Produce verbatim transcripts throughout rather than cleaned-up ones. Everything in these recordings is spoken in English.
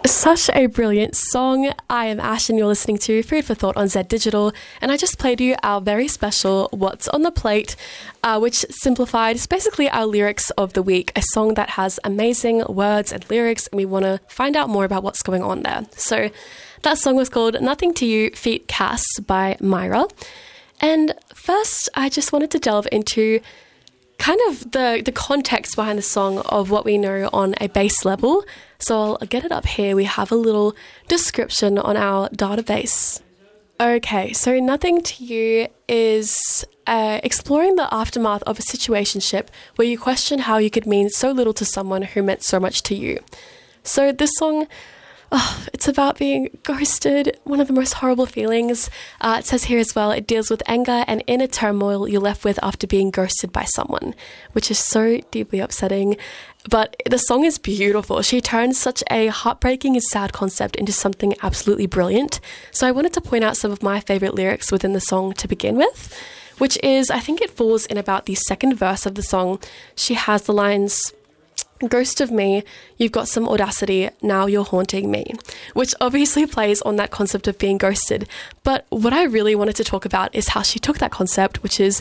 Such a brilliant song. I am Ash and you're listening to Food for Thought on Z Digital, and I just played you our very special What's on the Plate, uh, which simplified is basically our lyrics of the week, a song that has amazing words and lyrics, and we want to find out more about what's going on there. So that song was called Nothing to You feat. Cass by Myra. And first, I just wanted to delve into kind of the, the context behind the song of what we know on a base level. So I'll get it up here. We have a little description on our database. Okay, so Nothing to You is uh, exploring the aftermath of a situationship where you question how you could mean so little to someone who meant so much to you. So this song, oh, it's about being ghosted, one of the most horrible feelings. Uh, it says here as well, it deals with anger and inner turmoil you're left with after being ghosted by someone, which is so deeply upsetting. But the song is beautiful. She turns such a heartbreaking and sad concept into something absolutely brilliant. So I wanted to point out some of my favourite lyrics within the song to begin with, which is, I think it falls in about the second verse of the song. She has the lines, "Ghost of me, you've got some audacity, now you're haunting me," which obviously plays on that concept of being ghosted. But what I really wanted to talk about is how she took that concept, which is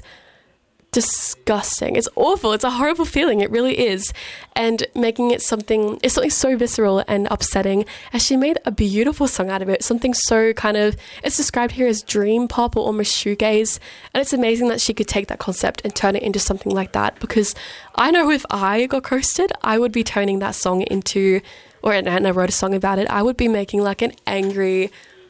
disgusting. It's awful. It's a horrible feeling. It really is. And making it something, it's something so visceral and upsetting. And she made a beautiful song out of it. Something so kind of, it's described here as dream pop or almost shoegaze. And it's amazing that she could take that concept and turn it into something like that. Because I know if I got ghosted, I would be turning that song into, or and I wrote a song about it, I would be making like an angry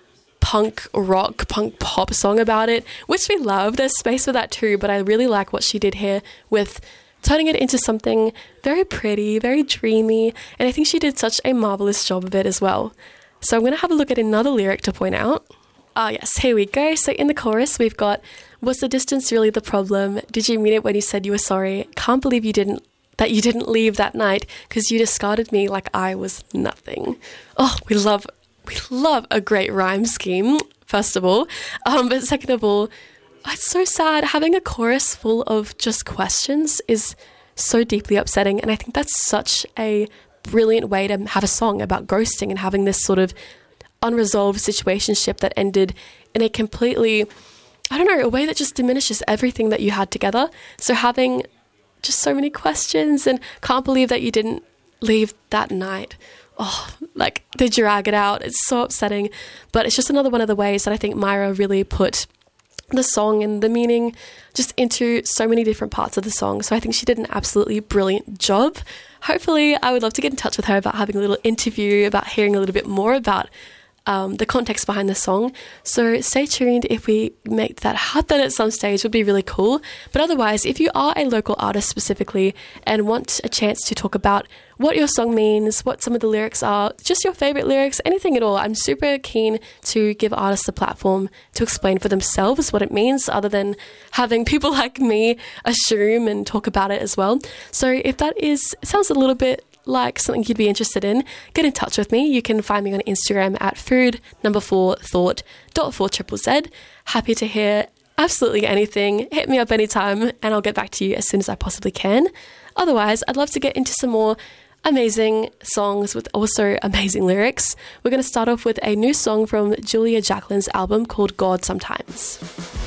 punk rock, punk pop song about it, which we love. There's space for that too, but I really like what she did here with turning it into something very pretty, very dreamy, and I think she did such a marvelous job of it as well. So I'm going to have a look at another lyric to point out. Ah, yes, here we go. So in the chorus, we've got, "Was the distance really the problem? Did you mean it when you said you were sorry? Can't believe you didn't that you didn't leave that night because you discarded me like I was nothing." Oh, we love We love a great rhyme scheme, first of all. Um, but second of all, it's so sad. Having a chorus full of just questions is so deeply upsetting. And I think that's such a brilliant way to have a song about ghosting and having this sort of unresolved situationship that ended in a completely, I don't know, a way that just diminishes everything that you had together. So having just so many questions and can't believe that you didn't leave that night. Oh, like they drag it out. It's so upsetting. But it's just another one of the ways that I think Myra really put the song and the meaning just into so many different parts of the song. So I think she did an absolutely brilliant job. Hopefully, I would love to get in touch with her about having a little interview, about hearing a little bit more about Um, the context behind the song. So stay tuned. If we make that happen at some stage, would be really cool. But otherwise, if you are a local artist specifically and want a chance to talk about what your song means, what some of the lyrics are, just your favorite lyrics, anything at all, I'm super keen to give artists a platform to explain for themselves what it means, other than having people like me assume and talk about it as well. So if that is, it sounds a little bit like something you'd be interested in, get in touch with me. You can find me on Instagram at food number four thought dot four triple Z. Happy to hear absolutely anything. Hit me up anytime and I'll get back to you as soon as I possibly can. Otherwise, I'd love to get into some more amazing songs with also amazing lyrics. We're going to start off with a new song from Julia Jacqueline's album called God Sometimes.